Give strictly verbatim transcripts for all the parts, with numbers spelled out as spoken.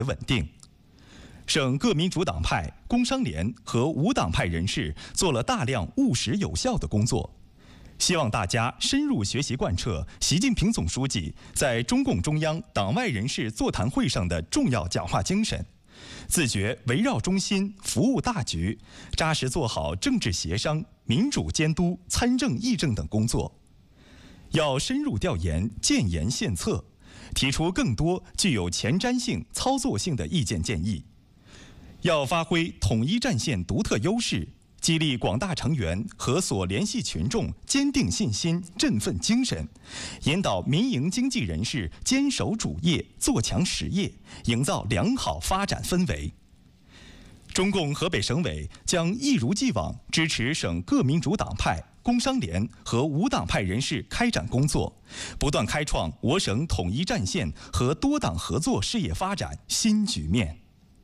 稳定。省各民主党派、工商联和无党派人士做了大量务实有效的工作。希望大家深入学习贯彻习近平总书记在中共中央党外人士座谈会上的重要讲话精神，自觉围绕中心、服务大局，扎实做好政治协商、民主监督、参政议政等工作。要深入调研、建言献策，提出更多具有前瞻性、操作性的意见建议。要发挥统一战线独特优势，激励广大成员和所联系群众坚定信心、振奋精神，引导民营经济人士坚守主业、做强实业，营造良好发展氛围。中共河北省委将一如既往支持省各民主党派、工商联和无党派人士开展工作，不断开创我省统一战线和多党合作事业发展新局面。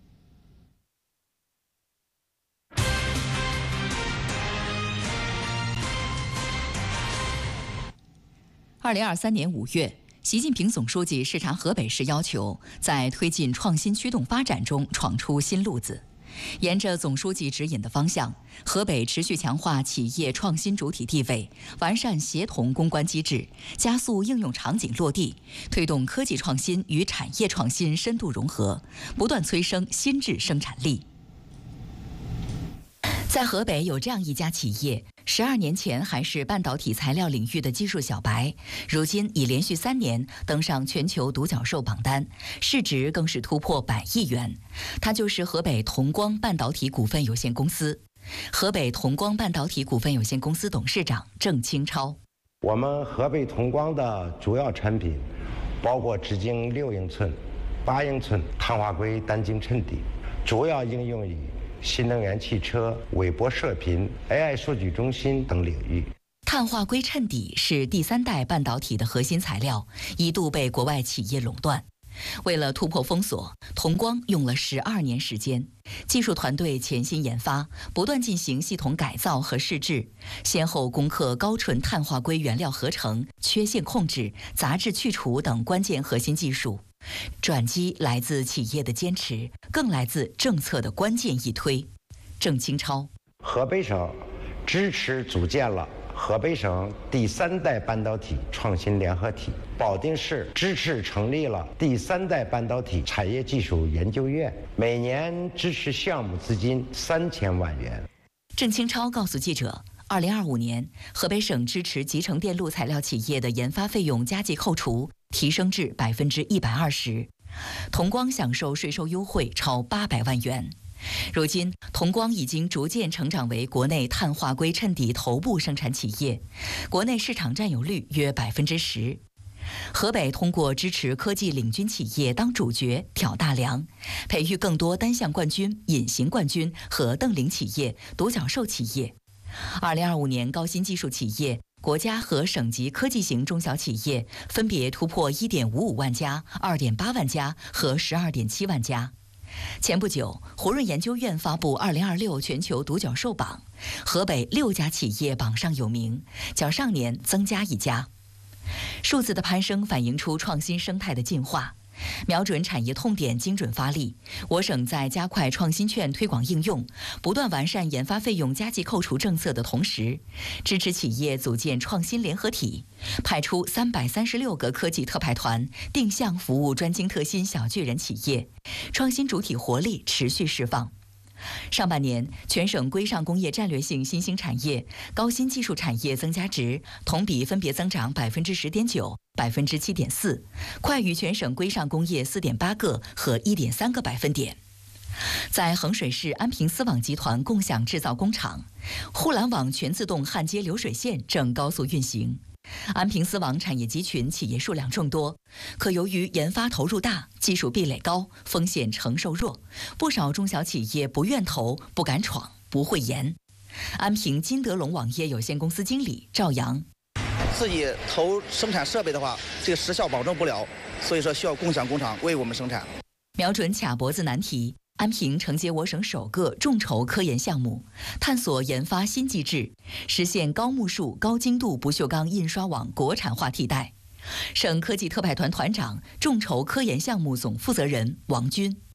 二零二三年五月，习近平总书记视察河北时要求，在推进创新驱动发展中闯出新路子。沿着总书记指引的方向，河北持续强化企业创新主体地位，完善协同攻关机制，加速应用场景落地，推动科技创新与产业创新深度融合，不断催生新质生产力。在河北有这样一家企业，十二年前还是半导体材料领域的技术小白，如今已连续三年登上全球独角兽榜单，市值更是突破百亿元。它就是河北同光半导体股份有限公司。河北同光半导体股份有限公司董事长郑清超： 我们河北同光的主要产品包括直径六英寸、八英寸碳化硅单晶衬底，主要应用于新能源汽车、微波射频、A I 数据中心等领域。 碳化硅衬底是第三代半导体的核心材料，一度被国外企业垄断。为了突破封锁，同光用了十二年时间，技术团队潜心研发，不断进行系统改造和试制，先后攻克高纯碳化硅原料合成、缺陷控制、杂质去除等关键核心技术。转机来自企业的坚持，更来自政策的关键一推。郑清超： 河北省支持组建了河北省第三代半导体创新联合体，保定市支持成立了第三代半导体产业技术研究院，每年支持项目资金三千万元。 郑清超告诉记者，二零二五年，河北省支持集成电路材料企业的研发费用加计扣除提升至百分之一百二十，同光享受税收优惠超八百万元。如今，同光已经逐渐成长为国内碳化硅衬底头部生产企业，国内市场占有率约百分之十。河北通过支持科技领军企业当主角、挑大梁，培育更多单项冠军、隐形冠军和瞪领企业、独角兽企业。二零二五年，高新技术企业、国家和省级科技型中小企业分别突破一点五五万家、二点八万家和十二点七万家。前不久，胡润研究院发布二零二六全球独角兽榜，河北六家企业榜上有名，较上年增加一家。数字的攀升反映出创新生态的进化。瞄准产业痛点，精准发力。我省在加快创新券推广应用，不断完善研发费用加计扣除政策的同时，支持企业组建创新联合体，派出三百三十六个科技特派团，定向服务专精特新小巨人企业，创新主体活力持续释放。上半年，全省规上工业战略性新兴产业、高新技术产业增加值同比分别增长百分之十点九、百分之七点四，快于全省规上工业四点八个和一点三个百分点。在衡水市安平丝网集团共享制造工厂，护栏网全自动焊接流水线正高速运行。安平丝网产业集群企业数量众多，可由于研发投入大、技术壁垒高、风险承受弱，不少中小企业不愿投、不敢闯、不会研。安平金德龙网业有限公司经理赵阳： 自己投生产设备的话，这个时效保证不了，所以说需要共享工厂为我们生产。 瞄准卡脖子难题，安平承接我省首个众筹科研项目，探索研发新机制，实现高目数、高精度不锈钢印刷网国产化替代。省科技特派团团长、众筹科研项目总负责人王军：